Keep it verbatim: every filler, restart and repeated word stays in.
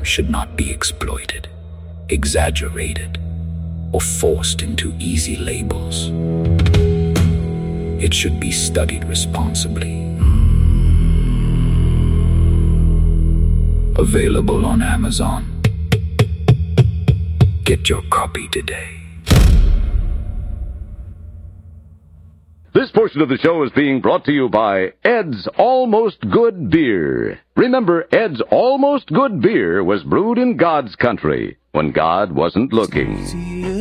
should not be exploited, exaggerated, or forced into easy labels. It should be studied responsibly. Available on Amazon. Get your copy today. This portion of the show is being brought to you by Ed's Almost Good Beer. Remember, Ed's Almost Good Beer was brewed in God's country when God wasn't looking.